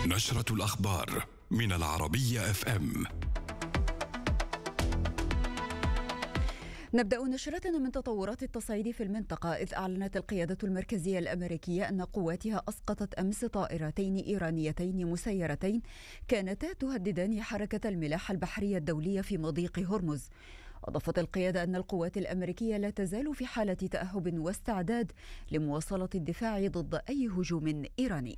نشرة الأخبار من العربية FM. نبدأ نشرتنا من تطورات التصعيد في المنطقة، إذ أعلنت القيادة المركزية الأمريكية أن قواتها أسقطت أمس طائرتين إيرانيتين مسيرتين كانتا تهددان حركة الملاحة البحرية الدولية في مضيق هرمز. أضافت القيادة أن القوات الأمريكية لا تزال في حالة تأهب واستعداد لمواصلة الدفاع ضد أي هجوم إيراني.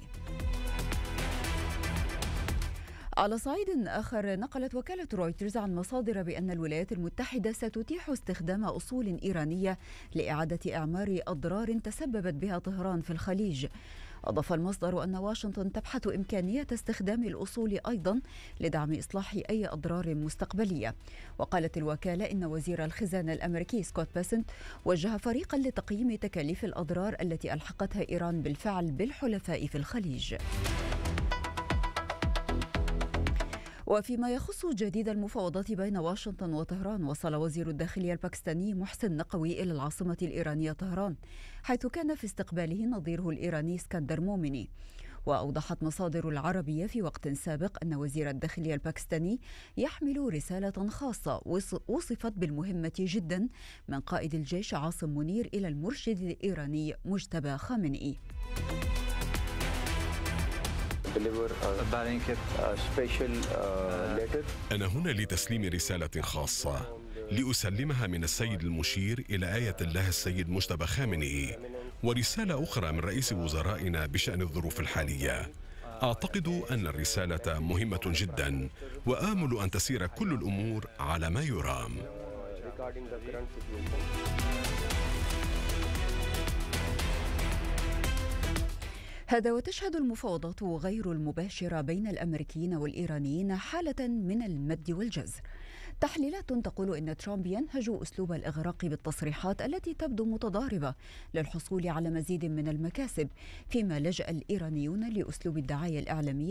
على صعيد آخر، نقلت وكالة رويترز عن مصادر بأن الولايات المتحدة ستتيح استخدام أصول إيرانية لإعادة إعمار أضرار تسببت بها طهران في الخليج. أضاف المصدر أن واشنطن تبحث إمكانية استخدام الأصول أيضا لدعم إصلاح أي أضرار مستقبلية. وقالت الوكالة إن وزير الخزانة الأمريكي سكوت بيسنت وجه فريقا لتقييم تكاليف الأضرار التي ألحقتها إيران بالفعل بالحلفاء في الخليج. وفيما يخص جديد المفاوضات بين واشنطن وطهران، وصل وزير الداخلية الباكستاني محسن نقوي إلى العاصمة الإيرانية طهران، حيث كان في استقباله نظيره الإيراني اسكندر مومني. وأوضحت مصادر العربية في وقت سابق أن وزير الداخلية الباكستاني يحمل رسالة خاصة وصفت بالمهمة جدا من قائد الجيش عاصم منير إلى المرشد الإيراني مجتبى خامنئي. أنا هنا لتسليم رسالة خاصة لأسلمها من السيد المشير إلى آية الله السيد مجتبى خامنئي، ورسالة أخرى من رئيس وزرائنا بشأن الظروف الحالية. أعتقد أن الرسالة مهمة جدا، وآمل أن تسير كل الأمور على ما يرام. هذا وتشهد المفاوضات غير المباشرة بين الأمريكيين والإيرانيين حالة من المد والجزر. تحليلات تقول إن ترامب ينهج أسلوب الإغراق بالتصريحات التي تبدو متضاربة للحصول على مزيد من المكاسب، فيما لجأ الإيرانيون لأسلوب الدعاية الإعلامية